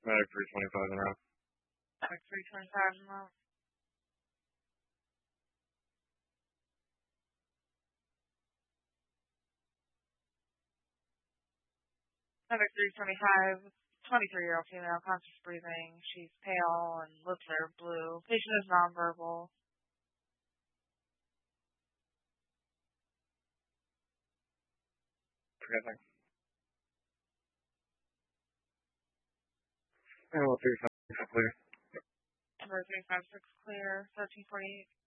Medic 325 in route. Medic 325 in route. Medic 325, 23-year-old female, conscious breathing. She's pale and lips are blue. Patient is nonverbal. Okay, thanks. And 356 clear. Number 356 clear. 1348.